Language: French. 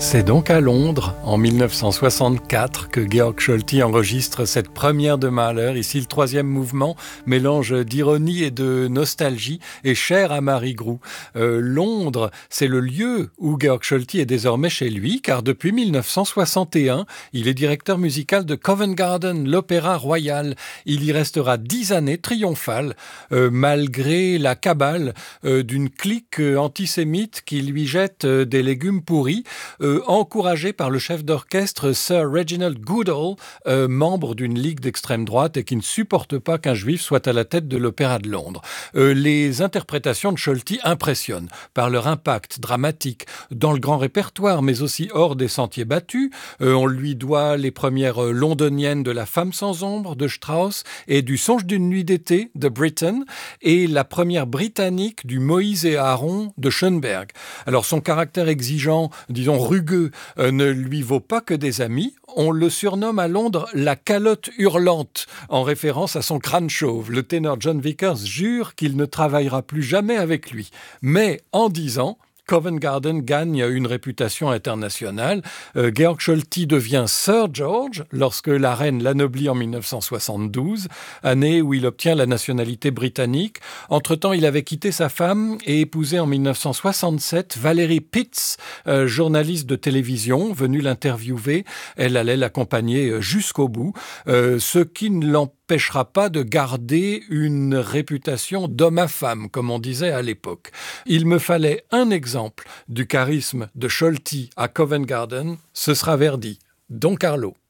C'est donc à Londres, en 1964, que Georg Scholti enregistre cette première de Mahler. Ici, le troisième mouvement, mélange d'ironie et de nostalgie, est cher à Marie Grou. Londres, c'est le lieu où Georg Scholti est désormais chez lui, car depuis 1961, il est directeur musical de Covent Garden, l'Opéra Royal. Il y restera 10 années triomphales, malgré la cabale d'une clique antisémite qui lui jette des légumes pourris, encouragé par le chef d'orchestre Sir Reginald Goodall, membre d'une ligue d'extrême droite et qui ne supporte pas qu'un juif soit à la tête de l'Opéra de Londres. Les interprétations de Scholti impressionnent par leur impact dramatique dans le grand répertoire, mais aussi hors des sentiers battus. On lui doit les premières londoniennes de La femme sans ombre de Strauss et du Songe d'une nuit d'été de Britten et la première britannique du Moïse et Aaron de Schoenberg. Alors son caractère exigeant, disons rugueux, ne lui vaut pas que des amis. On le surnomme à Londres la calotte hurlante, en référence à son crâne chauve. Le ténor John Vickers jure qu'il ne travaillera plus jamais avec lui. Mais en 10 ans, Covent Garden gagne une réputation internationale. Georg Scholti devient Sir George lorsque la reine l'anoblit en 1972, année où il obtient la nationalité britannique. Entre-temps, il avait quitté sa femme et épousé en 1967 Valérie Pitts, journaliste de télévision, venue l'interviewer. Elle allait l'accompagner jusqu'au bout, ce qui ne l'empêchera pas de garder une réputation d'homme à femme, comme on disait à l'époque. Il me fallait un exemple du charisme de Scholti à Covent Garden, ce sera Verdi, Don Carlo.